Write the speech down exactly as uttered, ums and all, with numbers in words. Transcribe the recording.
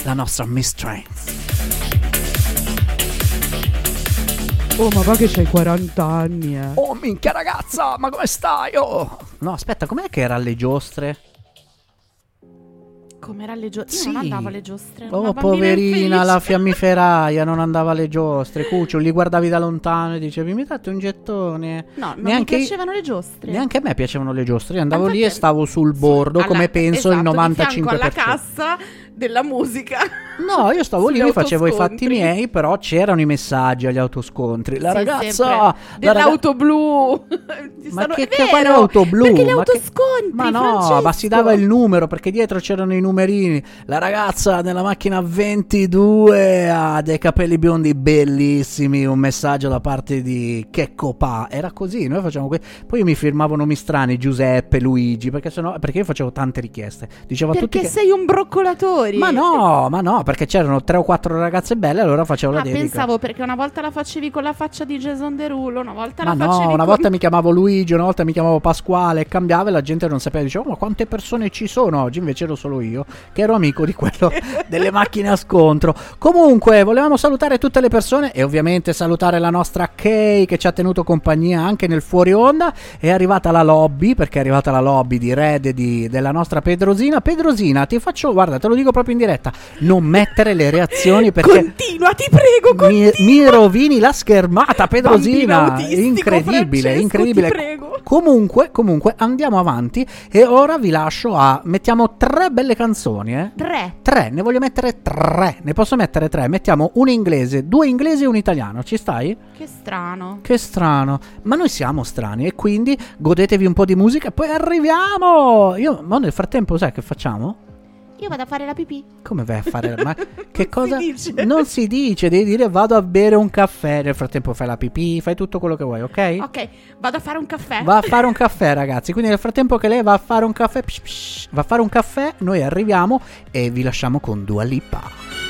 la nostra Miss Trance. Oh, ma va che c'hai quaranta anni, eh. Oh, minchia ragazza, ma come stai? Oh. No, aspetta, com'è che era alle giostre? Com'era alle giostre? Sì. Io non andavo alle giostre. Oh, una bambina poverina, infelice. la fiammiferaia non andava alle giostre. Cuccio, li guardavi da lontano e dicevi, mi date un gettone? No, non Neanche mi piacevano le giostre. Neanche a me piacevano le giostre. Io andavo Ma lì infatti- e stavo sul bordo, Alla- come penso esatto, il novantacinque per di fianco cento. alla cassa della musica. No, io stavo lì, Sugli mi facevo i fatti autoscontri. miei, però c'erano i messaggi agli autoscontri. La Sì, ragazza, sempre. la dell'auto raga- blu. Ti Ma stanno- che, è che vero, quale auto blu? Perché gli Ma che- autoscontri, Ma no, Francesco. ma si dava il numero perché dietro c'erano i numerini. La ragazza nella macchina ventidue ha dei capelli biondi bellissimi. Un messaggio da parte di Checco Pa. Era così, noi facciamo que- Poi io mi firmavo nomi strani, Giuseppe, Luigi, perché sennò perché io facevo tante richieste. Dicevo a tutti Perché che sei un broccolatori. Ma no, ma no, perché c'erano tre o quattro ragazze belle, allora facevo la Ah, dedica. pensavo perché una volta la facevi con la faccia di Jason Derulo, una volta Ma la no, facevi una con... volta mi chiamavo Luigi, una volta mi chiamavo Pasquale, cambiava e la gente non sapeva, diceva, oh, ma quante persone ci sono oggi? Invece ero solo io, che ero amico di quello delle macchine a scontro. Comunque, volevamo salutare tutte le persone e ovviamente salutare la nostra Kay che ci ha tenuto compagnia anche nel fuori onda. È arrivata la lobby, perché è arrivata la lobby di Red e di, della nostra Pedrosina. Pedrosina, ti faccio, guarda, te lo dico proprio in diretta, non mettere le reazioni perché... Continua, ti prego, Mi, continua. mi rovini la schermata, Pedrosina. Bambino autistico, Incredibile, Francesco, incredibile. ti prego. Comunque, comunque, andiamo avanti. E ora vi lascio a. Mettiamo tre belle canzoni, eh? Tre. Tre, ne voglio mettere tre. Ne posso mettere tre. Mettiamo una inglese, due inglesi e un italiano. Ci stai? Che strano. Che strano. Ma noi siamo strani e quindi godetevi un po' di musica e poi arriviamo. Io, ma nel frattempo, sai che facciamo? Io vado a fare la pipì. Come vai a fare? Ma che Non cosa? si dice. Non si dice, devi dire vado a bere un caffè. Nel frattempo fai la pipì, fai tutto quello che vuoi, ok? Ok, vado a fare un caffè. Va a fare un caffè, ragazzi. Quindi nel frattempo che lei va a fare un caffè, psh, psh, va a fare un caffè, noi arriviamo e vi lasciamo con Dua Lipa.